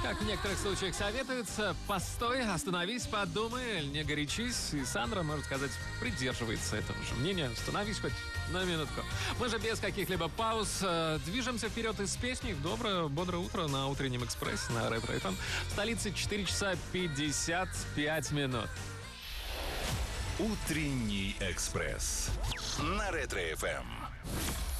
Как в некоторых случаях советуется, постой, остановись, подумай, не горячись. И Сандра, можно сказать, придерживается этого же мнения. Остановись хоть на минутку. Мы же без каких-либо пауз движемся вперед из песни. Доброе, бодрое утро на утреннем экспрессе на Ретро FM. В столице 4 часа 55 минут. Утренний экспресс на Ретро FM.